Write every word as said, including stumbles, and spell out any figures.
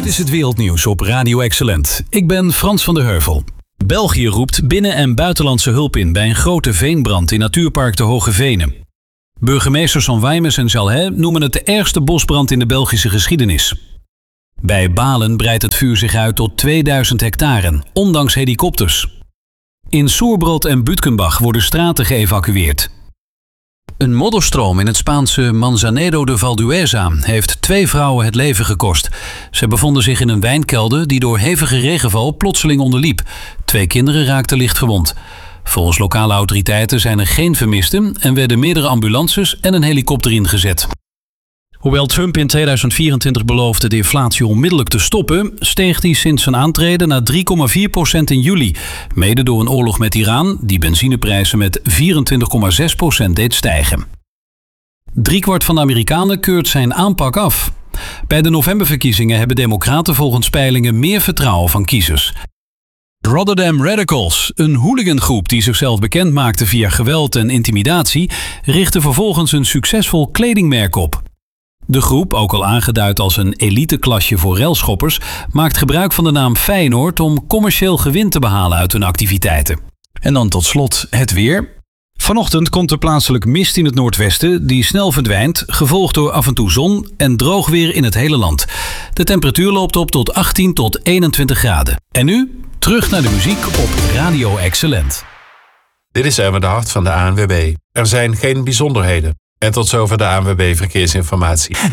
is het wereldnieuws op Radio Excellent. Ik ben Frans van der Heuvel. België roept binnen- en buitenlandse hulp in bij een grote veenbrand in natuurpark de Hoge Venen. Burgemeesters van Wijmes en Jalhay noemen het de ergste bosbrand in de Belgische geschiedenis. Bij Balen breidt het vuur zich uit tot tweeduizend hectare, ondanks helikopters. In Soerbrod en Butkenbach worden straten geëvacueerd. Een modderstroom in het Spaanse Manzanedo de Valdueza heeft twee vrouwen het leven gekost. Ze bevonden zich in een wijnkelder die door hevige regenval plotseling onderliep. Twee kinderen raakten licht gewond. Volgens lokale autoriteiten zijn er geen vermisten en werden meerdere ambulances en een helikopter ingezet. Hoewel Trump in tweeduizend vierentwintig beloofde de inflatie onmiddellijk te stoppen, steeg die sinds zijn aantreden naar drie komma vier procent in juli. Mede door een oorlog met Iran, die benzineprijzen met vierentwintig komma zes procent deed stijgen. Driekwart van de Amerikanen keurt zijn aanpak af. Bij de novemberverkiezingen hebben democraten volgens peilingen meer vertrouwen van kiezers. Rotterdam Radicals, een hooligangroep die zichzelf bekend maakte via geweld en intimidatie, richtte vervolgens een succesvol kledingmerk op. De groep, ook al aangeduid als een eliteklasje voor relschoppers, maakt gebruik van de naam Feyenoord om commercieel gewin te behalen uit hun activiteiten. En dan tot slot het weer. Vanochtend komt er plaatselijk mist in het noordwesten die snel verdwijnt, gevolgd door af en toe zon en droog weer in het hele land. De temperatuur loopt op tot achttien tot eenentwintig graden. En nu terug naar de muziek op Radio Excellent. Dit is Erwin de Hart van de A N W B. Er zijn geen bijzonderheden. En tot zover de A N W B Verkeersinformatie.